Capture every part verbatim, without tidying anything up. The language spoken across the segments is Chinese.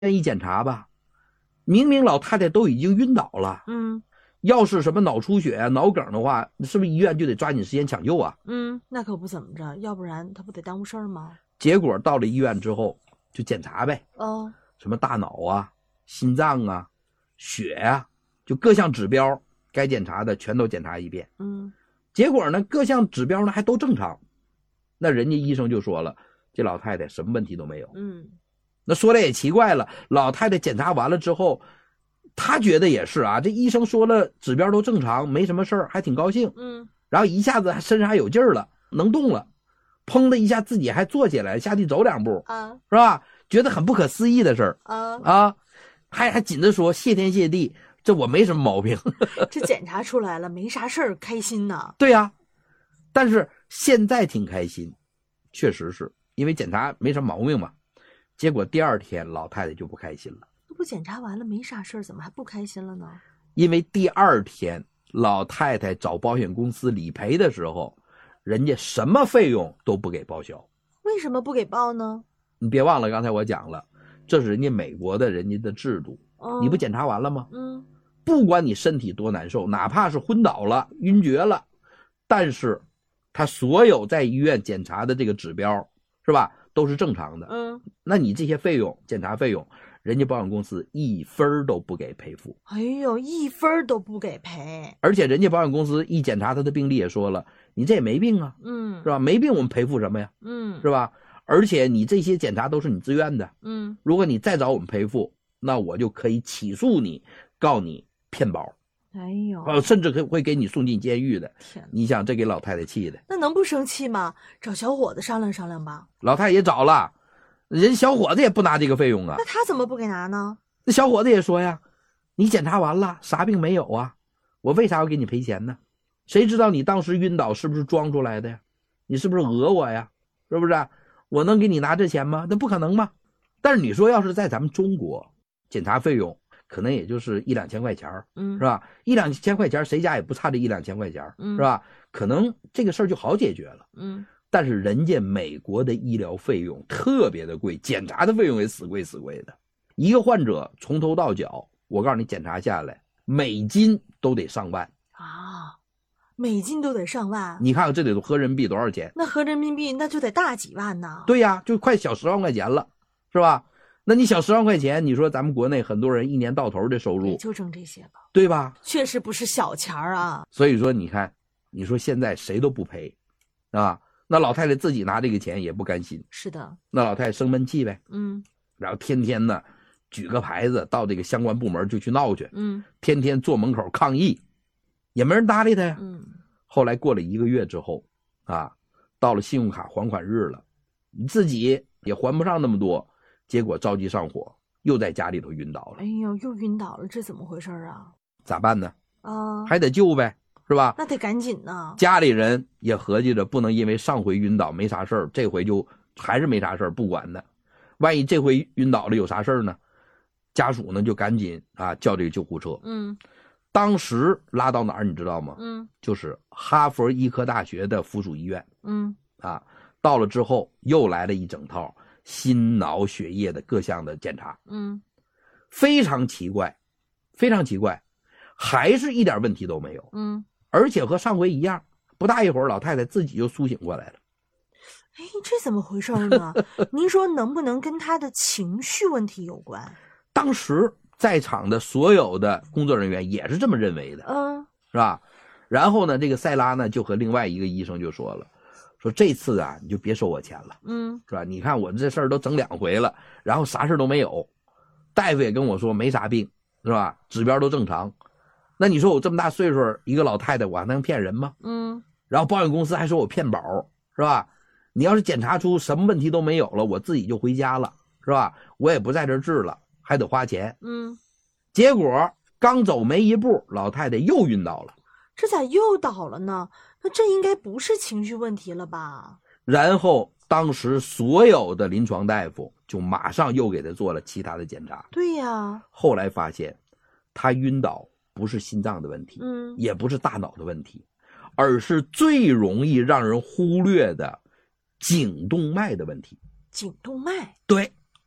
一检查吧，明明老太太都已经晕倒了， 嗯， 要是什么脑出血啊、脑梗的话，是不是医院就得抓紧时间抢救啊？ 嗯，那可不怎么着，要不然他不得耽误事儿吗？ 结果到了医院之后就检查呗， 哦， 什么大脑啊、心脏啊、血啊，就各项指标该检查的全都检查一遍。 嗯， 结果呢，各项指标呢还都正常，那人家医生就说了，这老太太什么问题都没有。 嗯， 那说来也奇怪了，老太太检查完了之后，她觉得也是啊，这医生说了指标都正常，没什么事儿，还挺高兴。 嗯， 然后一下子身上还有劲儿了，能动了，砰的一下自己还坐起来，下地走两步， 啊， 是吧？觉得很不可思议的事儿啊， 啊，还还紧着说谢天谢地，这我没什么毛病。 这检查出来了，没啥事儿，开心呐。 对呀、啊，但是现在挺开心，确实是因为检查没什么毛病嘛。结果第二天老太太就不开心了。 那不检查完了没啥事儿，怎么还不开心了呢？ 因为第二天老太太找保险公司理赔的时候，人家什么费用都不给报销。 为什么不给报呢？ 你别忘了刚才我讲了，这是人家美国的人家的制度。 哦， 你不检查完了吗？ 嗯， 不管你身体多难受，哪怕是昏倒了、晕厥了，但是他所有在医院检查的这个指标，是吧，都是正常的。 嗯， 那你这些费用，检查费用，人家保险公司一分都不给赔付。 哎呦，一分都不给赔。 而且人家保险公司一检查他的病历也说了，你这也没病啊， 嗯， 是吧？没病我们赔付什么呀？ 嗯， 是吧？而且你这些检查都是你自愿的。 嗯， 如果你再找我们赔付，那我就可以起诉你，告你骗保。 哎呦， 呃，甚至可会给你送进监狱的。 天哪， 你想这给老太太气的， 那能不生气吗？找小伙子商量商量吧。 老太太也找了，人小伙子也不拿这个费用啊。 那他怎么不给拿呢？ 那小伙子也说呀，你检查完了啥病没有啊，我为啥要给你赔钱呢？谁知道你当时晕倒是不是装出来的呀？你是不是讹我呀？是不是？我能给你拿这钱吗？那不可能吗？但是你说要是在咱们中国，检查费用可能也就是一两千块钱， 嗯， 是吧？一两千块钱，谁家也不差这一两千块钱， 嗯， 是吧？可能这个事儿就好解决了。 嗯， 但是人家美国的医疗费用特别的贵，检查的费用也死贵死贵的。一个患者从头到脚，我告诉你，检查下来，美金都得上万啊，美金都得上万。 你看看这得合人民币多少钱？ 那合人民币那就得大几万呢。 对呀，就快小十万块钱了，是吧？那你小十万块钱，你说咱们国内很多人一年到头的收入也就挣这些吧， 对吧？ 确实不是小钱儿啊。 所以说，你看，你说现在谁都不赔，啊，那老太太自己拿这个钱也不甘心。 是的， 那老太太生闷气呗， 嗯， 然后天天呢举个牌子到这个相关部门就去闹去， 嗯， 天天坐门口抗议，也没人搭理他呀。 嗯， 后来过了一个月之后，啊，到了信用卡还款日了，你自己也还不上那么多，结果着急上火，又在家里头晕倒了。 哎呦，又晕倒了，这怎么回事啊？ 咋办呢？ 啊， 还得救呗，是吧？ 那得赶紧呢。 家里人也合计着，不能因为上回晕倒没啥事儿，这回就还是没啥事儿，不管呢。万一这回晕倒了有啥事儿呢？家属呢就赶紧啊叫这个救护车。 嗯， 当时拉到哪儿你知道吗？ 嗯， 就是哈佛医科大学的附属医院。 嗯， 啊，到了之后又来了一整套心脑血液的各项的检查。 嗯， 非常奇怪，非常奇怪，还是一点问题都没有。 嗯， 而且和上回一样，不大一会儿老太太自己就苏醒过来了。 哎，这怎么回事呢？您说能不能跟她的情绪问题有关？ 当时在场的所有的工作人员也是这么认为的， 嗯， 是吧？然后呢，这个塞拉呢就和另外一个医生就说了，说这次啊你就别收我钱了， 嗯， 是吧？你看我这事儿都整两回了，然后啥事都没有，大夫也跟我说没啥病，是吧？指标都正常。那你说我这么大岁数一个老太太，我还能骗人吗？ 嗯， 然后保险公司还说我骗保，是吧？你要是检查出什么问题都没有了，我自己就回家了，是吧？我也不在这儿治了，还得花钱。 嗯， 结果刚走没一步，老太太又晕倒了。 这咋又倒了呢？那这应该不是情绪问题了吧？ 然后当时所有的临床大夫就马上又给她做了其他的检查。 对呀， 后来发现她晕倒不是心脏的问题， 嗯， 也不是大脑的问题，而是最容易让人忽略的颈动脉的问题。 颈动脉。 对，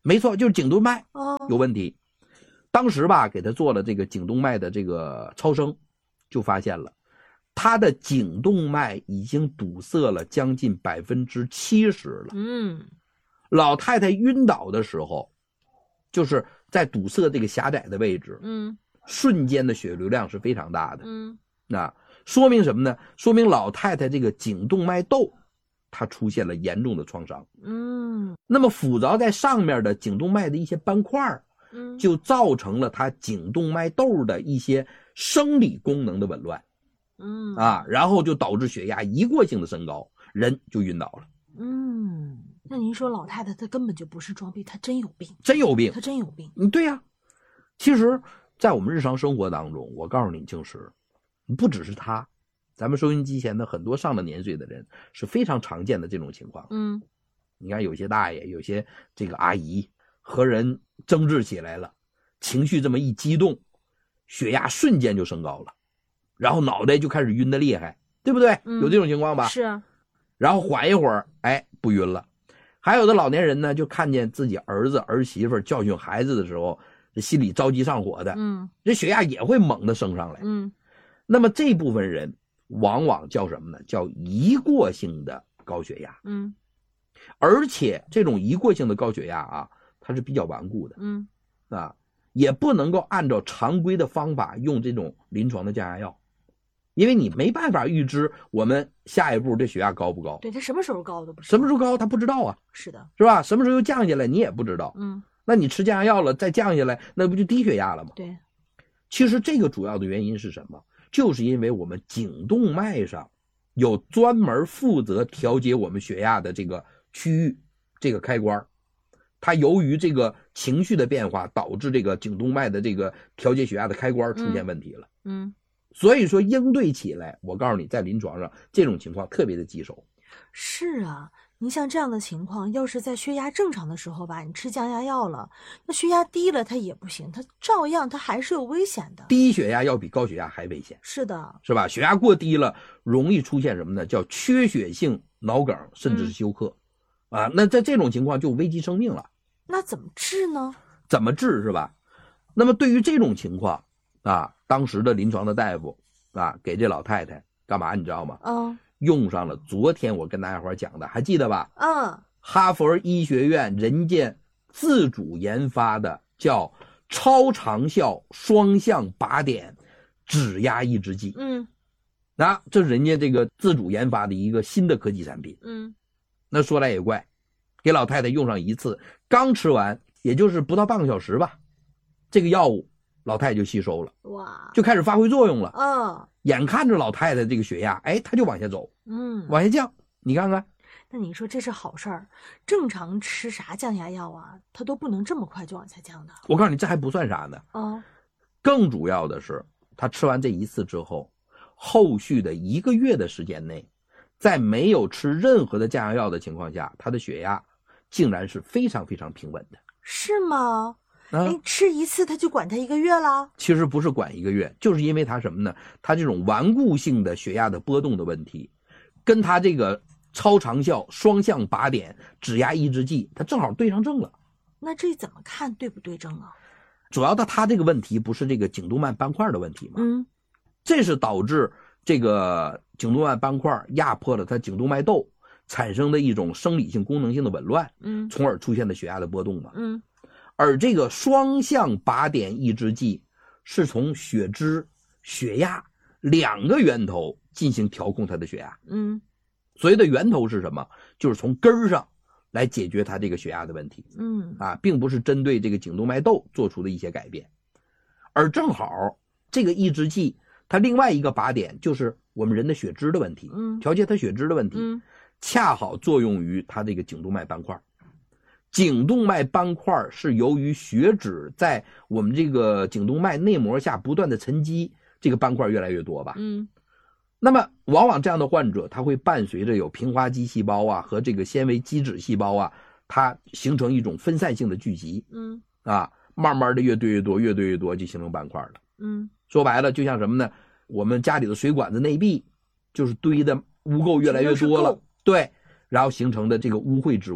没错，就是颈动脉哦， 有问题。当时吧，给他做了这个颈动脉的这个超声，就发现了他的颈动脉已经堵塞了将近百分之七十了。 嗯， 老太太晕倒的时候，就是在堵塞这个狭窄的位置， 嗯， 瞬间的血流量是非常大的。 嗯， 那说明什么呢？说明老太太这个颈动脉窦它出现了严重的创伤。 嗯， 那么附着在上面的颈动脉的一些斑块， 嗯， 就造成了它颈动脉窦的一些生理功能的紊乱。 嗯， 啊，然后就导致血压一过性的升高，人就晕倒了。 嗯，那您说老太太她根本就不是装逼，她真有病， 真有病。 她真有病。 嗯，对呀、啊。其实，在我们日常生活当中，我告诉你，静石，不只是他，咱们收音机前的很多上了年岁的人是非常常见的这种情况。 嗯， 你看有些大爷，有些这个阿姨和人争执起来了，情绪这么一激动，血压瞬间就升高了，然后脑袋就开始晕得厉害，对不对？ 嗯、 有这种情况吧？ 是啊。 然后缓一会儿，哎，不晕了。还有的老年人呢，就看见自己儿子儿媳妇教训孩子的时候，这心里着急上火的， 嗯， 这血压也会猛地升上来。 嗯， 那么这部分人往往叫什么呢？叫一过性的高血压。 嗯， 而且这种一过性的高血压啊，它是比较顽固的。 嗯， 啊，也不能够按照常规的方法用这种临床的降压药。因为你没办法预知我们下一步这血压高不高， 对，它什么时候高都不知道， 什么时候高他不知道啊， 是的， 是吧？什么时候又降下来你也不知道， 嗯， 那你吃降压药了再降下来，那不就低血压了吗？ 对， 其实这个主要的原因是什么？就是因为我们颈动脉上有专门负责调节我们血压的这个区域，这个开关，它由于这个情绪的变化，导致这个颈动脉的这个调节血压的开关出现问题了。 嗯。嗯， 所以说应对起来，我告诉你，在临床上这种情况特别的棘手。 是啊，你像这样的情况，要是在血压正常的时候吧，你吃降压药了，那血压低了它也不行，它照样它还是有危险的。 低血压要比高血压还危险。 是的， 是吧？血压过低了，容易出现什么呢？叫缺血性脑梗，甚至是休克。嗯、啊，那在这种情况就危及生命了。 那怎么治呢？ 怎么治是吧？那么对于这种情况啊，当时的临床的大夫啊，给这老太太干嘛你知道吗？ 嗯， 用上了昨天我跟大家伙讲的，还记得吧？ 嗯， 哈佛医学院人家自主研发的叫超长效双向靶点指压抑制剂。 嗯， 那这是人家这个自主研发的一个新的科技产品。 嗯， 那说来也怪，给老太太用上一次，刚吃完也就是不到半个小时吧，这个药物老太太就吸收了， 哇， 就开始发挥作用了。 嗯， 眼看着老太太这个血压，哎，她就往下走， 嗯， 往下降。你看看， 那你说这是好事儿？正常吃啥降压药啊，它都不能这么快就往下降的。 我告诉你，这还不算啥呢。 哦， 更主要的是，她吃完这一次之后，后续的一个月的时间内，在没有吃任何的降压药的情况下，她的血压竟然是非常非常平稳的。 是吗？ 啊， 哎，吃一次他就管他一个月了？ 其实不是管一个月，就是因为它什么呢？它这种顽固性的血压的波动的问题，跟它这个超长效双向靶点指压抑制剂，它正好对上症了。 那这怎么看对不对症啊？ 主要的它这个问题不是这个颈动脉斑块的问题吗？ 嗯， 这是导致这个颈动脉斑块压迫了它颈动脉窦，产生的一种生理性功能性的紊乱， 嗯， 从而出现的血压的波动嘛。 嗯， 而这个双向靶点抑制剂是从血脂、血压两个源头进行调控它的血压。 嗯， 所谓的源头是什么？就是从根儿上来解决它这个血压的问题。 嗯， 啊，并不是针对这个颈动脉窦做出的一些改变。而正好这个抑制剂它另外一个靶点就是我们人的血脂的问题， 嗯， 调节它血脂的问题， 嗯， 恰好作用于它这个颈动脉斑块。颈动脉斑块是由于血脂在我们这个颈动脉内膜下不断的沉积，这个斑块越来越多吧。 嗯， 那么往往这样的患者，他会伴随着有平滑肌细胞啊和这个纤维基质细胞啊，它形成一种分散性的聚集。 嗯， 啊，慢慢的越堆越多，越堆越多就形成斑块了。 嗯， 说白了就像什么呢？我们家里的水管子内壁就是堆的污垢越来越多了，对，然后形成的这个污秽之物。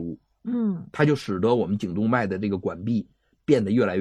嗯， 它就使得我们颈动脉的这个管壁变得越来越